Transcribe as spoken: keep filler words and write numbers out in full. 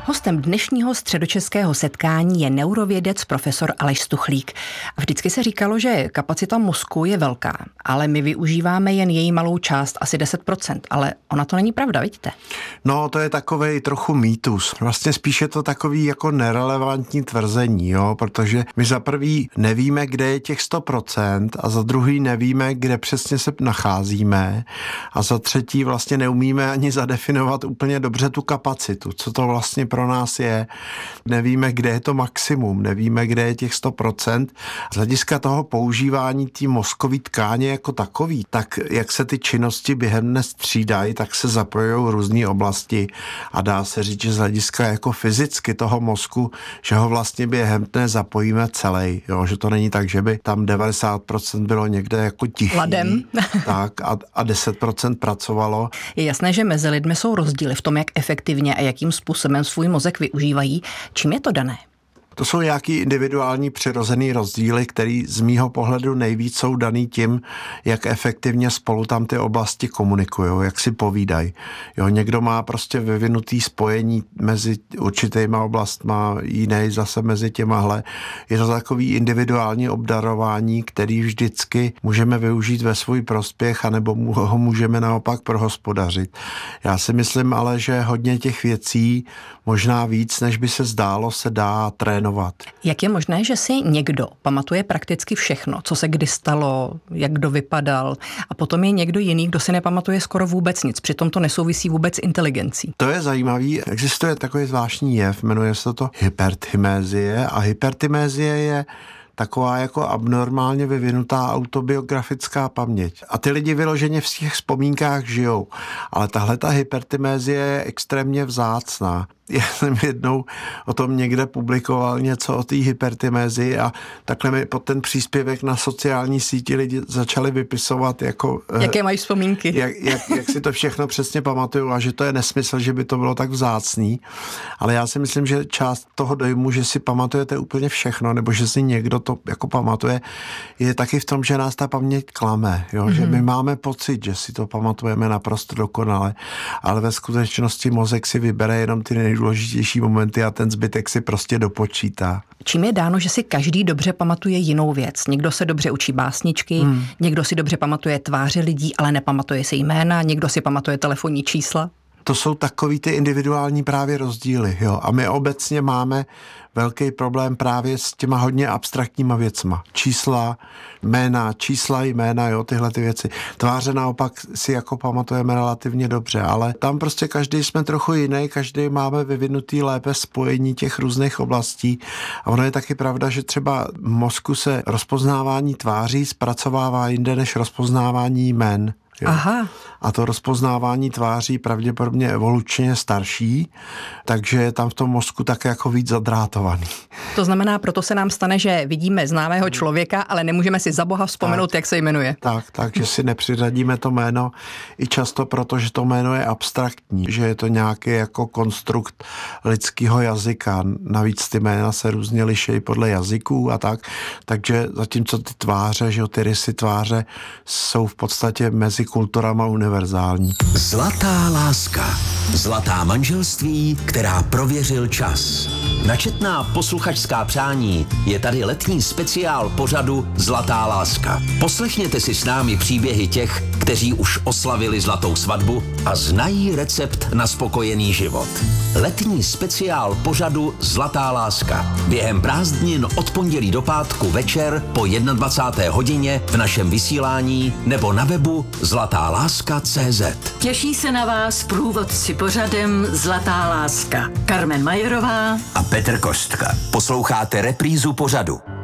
Hostem dnešního středočeského setkání je neurovědec profesor Aleš Stuchlík. A vždycky se říkalo, že kapacita mozku je velká, ale my využíváme jen její malou část, asi deset procent, ale ona to není pravda, vidíte? No, to je takovej trochu mýtus. Vlastně spíš je to takový jako nerelevantní tvrzení, jo, protože my za prvý nevíme, kde je těch sto procent a za druhý nevíme, kde přesně se nacházíme a za třetí vlastně neumíme ani zadefinovat úplně dobře tu kapacitu, co to vlastně pro nás je. Nevíme, kde je to maximum, nevíme, kde je těch sto procent. Z hlediska toho používání té mozkové tkáně jako takový, tak jak se ty činnosti během dne střídají, tak se zapojují různé oblasti a dá se říct, že z hlediska jako fyzicky toho mozku, že ho vlastně během dne zapojíme celý, jo, že to není tak, že by tam devadesát procent bylo někde jako tichý, ladem. tak a, a deset procent pracovalo. Je jasné, že mezi lidmi jsou rozdíly v tom, jak efektivně a jakým způsobem svůj mozek využívají. Čím je to dané? To jsou nějaký individuální přirozený rozdíly, který z mýho pohledu nejvíc jsou daný tím, jak efektivně spolu tam ty oblasti komunikují, jak si povídají. Jo, někdo má prostě vyvinutý spojení mezi určitýma oblastma, jiný zase mezi těmahle. Je to takový individuální obdarování, který vždycky můžeme využít ve svůj prospěch, anebo ho můžeme naopak prohospodařit. Já si myslím ale, že hodně těch věcí, možná víc, než by se zdálo, se dá trénovat. Jak je možné, že si někdo pamatuje prakticky všechno, co se kdy stalo, jak kdo vypadal, a potom je někdo jiný, kdo si nepamatuje skoro vůbec nic, přitom to nesouvisí vůbec s inteligencí? To je zajímavý. Existuje takový zvláštní jev, jmenuje se to hypertymézie a hypertymézie je taková jako abnormálně vyvinutá autobiografická paměť. A ty lidi vyloženě v těch vzpomínkách žijou. Ale tahle ta hypertymézie je extrémně vzácná. Já jsem jednou o tom někde publikoval něco o té hypertymézii a takhle mi pod ten příspěvek na sociální síti lidi začali vypisovat jako... Jaké mají vzpomínky. Jak, jak, jak si to všechno přesně pamatuju a že to je nesmysl, že by to bylo tak vzácný. Ale já si myslím, že část toho dojmu, že si pamatujete úplně všechno, nebo že si někdo to jako pamatuje, je taky v tom, že nás ta paměť klame. Jo? Mm-hmm. Že my máme pocit, že si to pamatujeme naprosto dokonale, ale ve skutečnosti mozek si vybere jenom ty nejdůležitější momenty a ten zbytek si prostě dopočítá. Čím je dáno, že si každý dobře pamatuje jinou věc? Někdo se dobře učí básničky, hmm. někdo si dobře pamatuje tváře lidí, ale nepamatuje si jména, někdo si pamatuje telefonní čísla. To jsou takový ty individuální právě rozdíly, jo. A my obecně máme velký problém právě s těma hodně abstraktníma věcma. Čísla, jména, čísla, jména, jo, tyhle ty věci. Tváře naopak si jako pamatujeme relativně dobře, ale tam prostě každý jsme trochu jiný, každý máme vyvinutý lépe spojení těch různých oblastí. A ono je taky pravda, že třeba v mozku se rozpoznávání tváří zpracovává jinde než rozpoznávání jmen. Jo. Aha. A to rozpoznávání tváří pravděpodobně evolučně starší, takže je tam v tom mozku tak jako víc zadrátovaný. To znamená, proto se nám stane, že vidíme známého člověka, ale nemůžeme si za boha vzpomenout, tak, jak se jmenuje. Tak, takže si nepřiřadíme to jméno i často proto, že to jméno je abstraktní, že je to nějaký jako konstrukt lidského jazyka. Navíc ty jména se různě liší podle jazyků a tak, takže zatímco ty tváře, že ty rysy tváře jsou v podstatě mezi kulturama univerzální. Zlatá láska. Zlatá manželství, která prověřil čas. Na četná posluchačská přání je tady letní speciál pořadu Zlatá láska. Poslechněte si s námi příběhy těch, kteří už oslavili zlatou svatbu a znají recept na spokojený život. Letní speciál pořadu Zlatá láska. Během prázdnin od pondělí do pátku večer po dvacáté jedné hodině v našem vysílání nebo na webu zlatá láska tečka cé zet. Těší se na vás průvodci pořadem Zlatá láska. Carmen Majerová a Petr Kostka. Posloucháte reprízu pořadu.